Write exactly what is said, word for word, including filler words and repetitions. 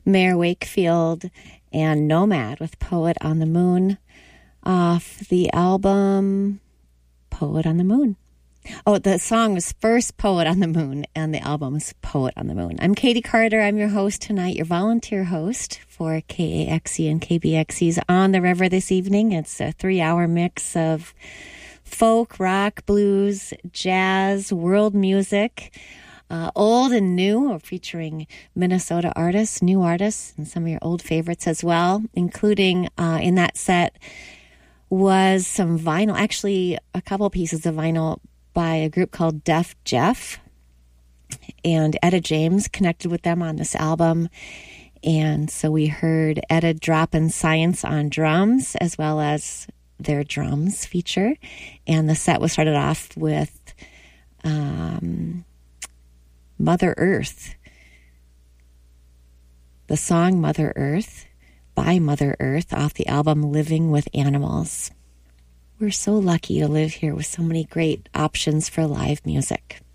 Mayor Wakefield and Nomad with Poet on the Moon off the album Poet on the Moon. Oh, the song was first Poet on the Moon, and the album is Poet on the Moon. I'm Katie Carter. I'm your host tonight, your volunteer host for K A X E and K B X E's On the River this evening. It's a three-hour mix of folk, rock, blues, jazz, world music, uh, old and new, featuring Minnesota artists, new artists, and some of your old favorites as well, including uh, in that set was some vinyl, actually a couple pieces of vinyl by a group called Def Jeff, and Etta James connected with them on this album. And so we heard Etta dropping Science on drums, as well as their drums feature. And the set was started off with um, Mother Earth, the song Mother Earth by Mother Earth off the album Living with Animals. We're so lucky to live here with so many great options for live music.